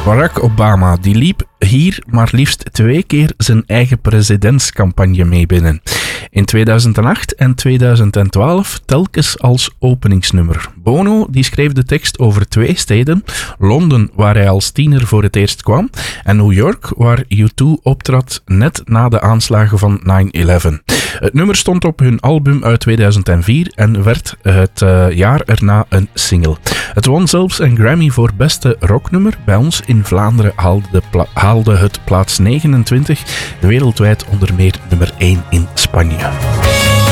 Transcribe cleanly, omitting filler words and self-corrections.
Barack Obama die liep hier maar liefst 2 keer zijn eigen presidentscampagne mee binnen. In 2008 en 2012 telkens als openingsnummer. Bono die schreef de tekst over 2 steden. Londen, waar hij als tiener voor het eerst kwam, en New York, waar U2 optrad net na de aanslagen van 9/11. Het nummer stond op hun album uit 2004 en werd het jaar erna een single. Het won zelfs een Grammy voor beste rocknummer. Bij ons in Vlaanderen haalde het plaats 29, wereldwijd onder meer nummer 1 in Spanje.